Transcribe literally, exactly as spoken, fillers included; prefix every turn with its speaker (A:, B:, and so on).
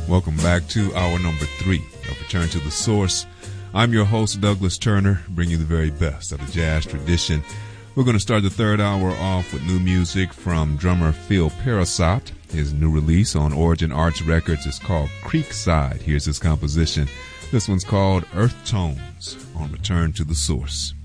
A: Welcome back to hour number three of Return to the Source. I'm your host, Douglas Turner, bringing you the very best of the jazz tradition. We're going to start the third hour off with new music from drummer Phil Parasot. His new release on Origin Arts Records is called Creekside. Here's his composition. This one's called Earth Tones on Return to the Source.